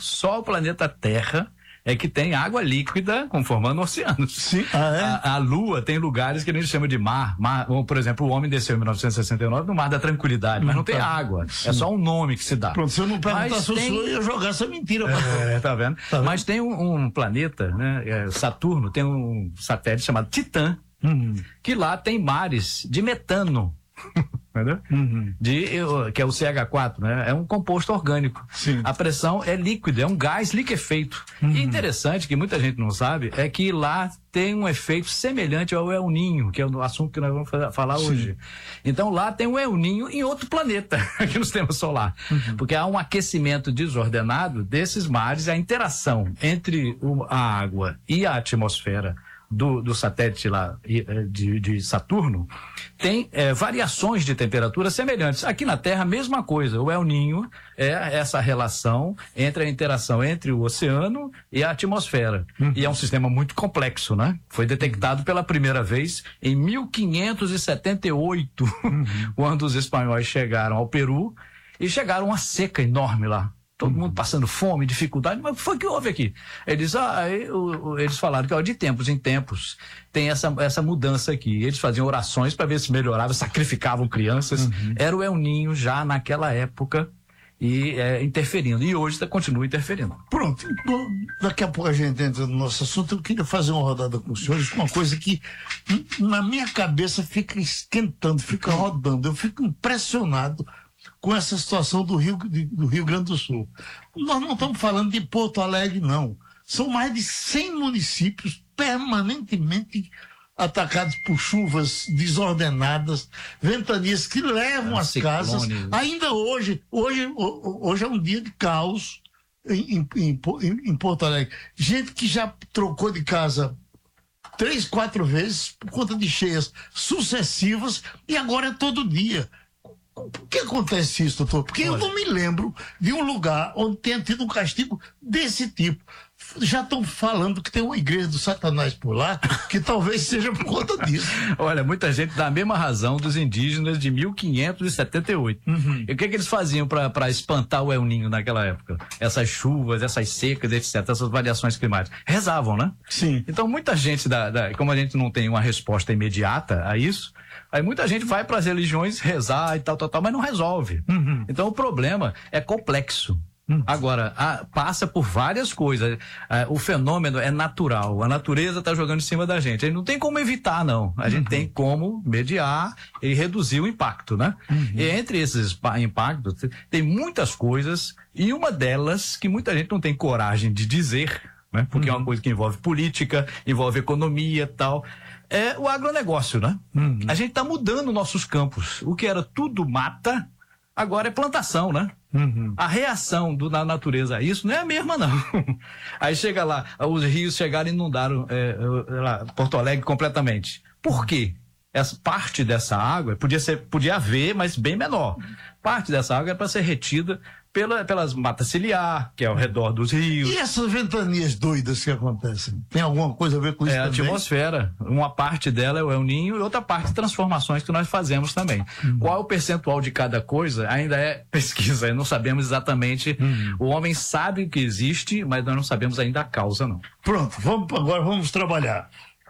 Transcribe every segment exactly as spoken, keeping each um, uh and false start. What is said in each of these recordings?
Só o planeta Terra é que tem água líquida conformando oceanos. Sim. Ah, é? a, a Lua tem lugares que a gente chama de mar, mar. Por exemplo, o homem desceu em mil novecentos e sessenta e nove no Mar da Tranquilidade, mas não tem água. Sim. É só um nome que se dá. Pronto, se eu não perguntasse o tem... senhor, eu ia jogar essa mentira. É, tá vendo? Tá vendo? Mas tem um, um planeta, né? É, Saturno, tem um satélite chamado Titã, uhum. que lá tem mares de metano. Entendeu? Uhum. De, que é o C H quatro, né? É um composto orgânico. Sim. A pressão é líquida, é um gás liquefeito. Uhum. E interessante, que muita gente não sabe, é que lá tem um efeito semelhante ao El Ninho, que é o assunto que nós vamos falar Sim. hoje. Então lá tem o El Ninho em outro planeta, aqui no sistema solar. Uhum. Porque há um aquecimento desordenado desses mares, a interação entre o, a água e a atmosfera Do, do satélite lá de, de Saturno, tem é, variações de temperatura semelhantes. Aqui na Terra, a mesma coisa. O El Ninho é essa relação entre a interação entre o oceano e a atmosfera. Uhum. E é um sistema muito complexo, né? Foi detectado pela primeira vez em mil quinhentos e setenta e oito, uhum. quando os espanhóis chegaram ao Peru e chegaram a uma seca enorme lá. Todo mundo passando fome, dificuldade, mas foi o que houve aqui. Eles, ah, aí, o, o, eles falaram que ó, de tempos em tempos tem essa, essa mudança aqui. Eles faziam orações para ver se melhorava, sacrificavam crianças. Uhum. Era o El Ninho já naquela época e é, interferindo. E hoje tá, continua interferindo. Pronto. Bom, daqui a pouco a gente entra no nosso assunto. Eu queria fazer uma rodada com os senhores com uma coisa que na minha cabeça fica esquentando, fica rodando. Eu fico impressionado com essa situação do Rio, do Rio Grande do Sul. Nós não estamos falando de Porto Alegre, não. São mais de cem municípios permanentemente atacados por chuvas desordenadas, ventanias que levam ah, as casas. Ainda hoje, hoje, hoje é um dia de caos em, em, em, em Porto Alegre. Gente que já trocou de casa três, quatro vezes por conta de cheias sucessivas e agora é todo dia. Por que acontece isso, doutor? Porque Olha. eu não me lembro de um lugar onde tenha tido um castigo desse tipo. Já estão falando que tem uma igreja do Satanás por lá, que talvez seja por conta disso. Olha, muita gente dá a mesma razão dos indígenas de mil quinhentos e setenta e oito. Uhum. E o que, que eles faziam para espantar o El Ninho naquela época? Essas chuvas, essas secas, etcétera, essas variações climáticas. Rezavam, né? Sim. Então muita gente, da, da, como a gente não tem uma resposta imediata a isso, aí muita gente vai para as religiões rezar e tal, tal, tal, mas não resolve. Uhum. Então o problema é complexo. Uhum. Agora, a, passa por várias coisas. A, o fenômeno é natural. A natureza está jogando em cima da gente. A gente não tem como evitar, não. A uhum. gente tem como mediar e reduzir o impacto, né? Uhum. E entre esses impactos, tem muitas coisas, e uma delas que muita gente não tem coragem de dizer, né? Porque uhum. é uma coisa que envolve política, envolve economia e tal. É o agronegócio, né? Uhum. A gente está mudando nossos campos. O que era tudo mata, agora é plantação, né? Uhum. A reação do, da natureza a isso não é a mesma, não. Aí chega lá, os rios chegaram e inundaram é, lá, Porto Alegre completamente. Por quê? Essa parte dessa água, podia ser, podia haver, mas bem menor. Parte dessa água é para ser retida pela, pelas matas ciliar, que é ao redor dos rios. E essas ventanias doidas que acontecem? Tem alguma coisa a ver com isso também? É a atmosfera. Uma parte dela é o El Ninho e outra parte transformações que nós fazemos também. Uhum. Qual é o percentual de cada coisa? Ainda é pesquisa, não sabemos exatamente. Uhum. O homem sabe que existe, mas nós não sabemos ainda a causa, não. Pronto, vamos, agora vamos trabalhar.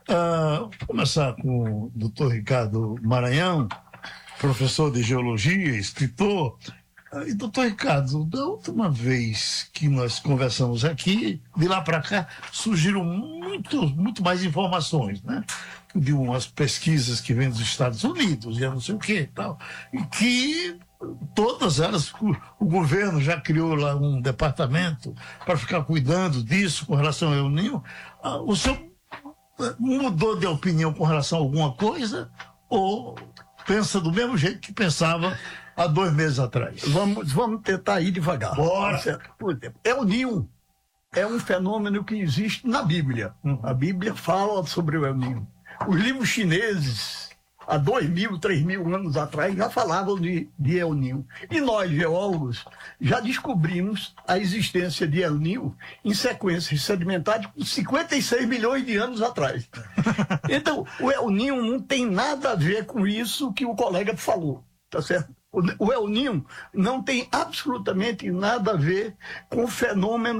Uh, vou começar com o doutor Ricardo Maranhão, professor de geologia, escritor. Uh, e doutor Ricardo, da última vez que nós conversamos aqui, de lá para cá, surgiram muito, muito mais informações, né? De umas pesquisas que vêm dos Estados Unidos e não sei o que e tal, e que todas elas, o, o governo já criou lá um departamento para ficar cuidando disso com relação ao El Ninho. Uh, o senhor mudou de opinião com relação a alguma coisa ou pensa do mesmo jeito que pensava há dois meses atrás? Vamos, vamos tentar ir devagar. Bora. Por exemplo, El Ninho é um fenômeno que existe na Bíblia. Uhum. A Bíblia fala sobre o El Ninho. Os livros chineses, há dois mil, três mil anos atrás, já falavam de, de El Ninho. E nós, geólogos, já descobrimos a existência de El Ninho em sequências sedimentares com cinquenta e seis milhões de anos atrás. Então, o El Ninho não tem nada a ver com isso que o colega falou, tá certo? O El Ninho não tem absolutamente nada a ver com o fenômeno